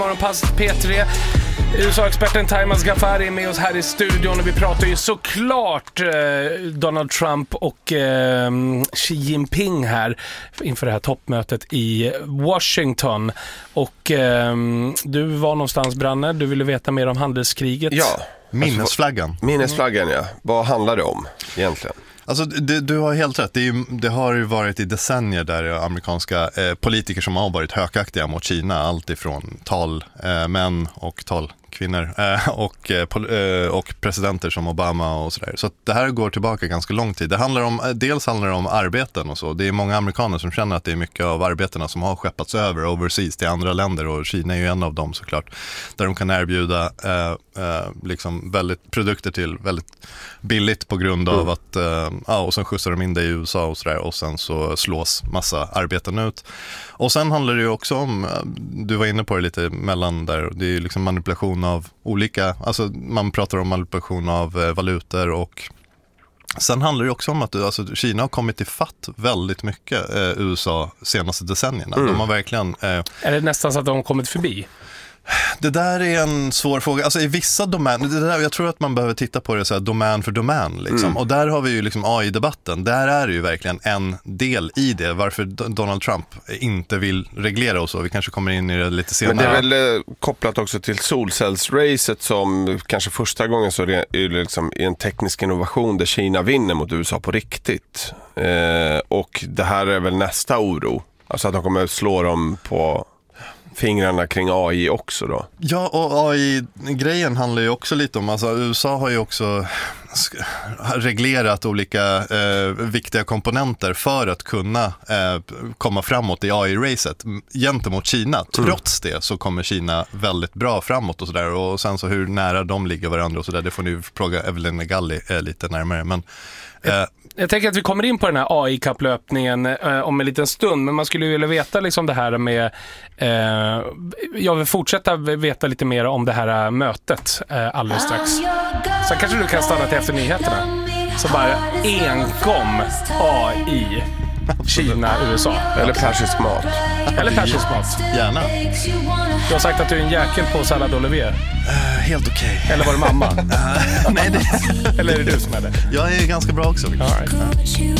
Morgonpass P3. USA-experten Taimas Ghaffari är med oss här i studion och vi pratar ju såklart Donald Trump och Xi Jinping här inför det här toppmötet i Washington. Och du var någonstans, Branne, du ville veta mer om handelskriget. Ja, minnesflaggan. Minnesflaggan, ja. Vad handlar det om egentligen? Alltså, du har helt rätt. Det har ju varit i decennier där amerikanska politiker som har varit högaktiga mot Kina, allt ifrån talmän och talkvinnor och presidenter som Obama och sådär. Så att det här går tillbaka ganska lång tid. Dels handlar det om arbeten och så. Det är många amerikaner som känner att det är mycket av arbetena som har skeppats över overseas till andra länder, och Kina är ju en av dem såklart, där de kan erbjuda liksom produkter till väldigt billigt på grund av att och sen skjutsar de in det i USA och sådär, och sen så slås massa arbeten ut. Och sen handlar det ju också om, du var inne på det lite mellan där, det är ju liksom manipulation av olika, alltså man pratar om manipulation av valutor, och sen handlar det också om att Kina har kommit i fatt väldigt mycket USA senaste decennierna. De har verkligen... Är det nästan så att de har kommit förbi? Det där är en svår fråga. Alltså i vissa domäner, jag tror att man behöver titta på det så här domän för domän liksom. Och där har vi ju liksom AI-debatten. Där är det ju verkligen en del i det. Varför Donald Trump inte vill reglera och så. Vi kanske kommer in i det lite senare. Men det är väl kopplat också till solcellsracet, som kanske första gången så är det liksom en teknisk innovation där Kina vinner mot USA på riktigt. Och det här är väl nästa oro. Alltså att de kommer slå dem på fingrarna kring AI också då. Ja, och AI-grejen handlar ju också lite om, alltså USA har ju också reglerat olika viktiga komponenter för att kunna komma framåt i AI-racet gentemot Kina. Trots det så kommer Kina väldigt bra framåt och sådär, och sen så hur nära de ligger varandra och sådär, det får ni fråga Evelyn Negali lite närmare, men jag tänker att vi kommer in på den här AI-kapplöpningen om en liten stund, men man skulle ju vilja veta liksom det här med jag vill fortsätta veta lite mer om det här mötet alldeles strax. Så kanske du kan stanna till efter nyheterna. Så bara enkom AI, Kina, USA. Eller persisk mat. Eller persisk mat. Gärna. Du har sagt att du är en jäkel på sallad Olivier. Helt okej. Eller var det mamma? Nej, Eller är det du som är det? Jag är ganska bra också. All right.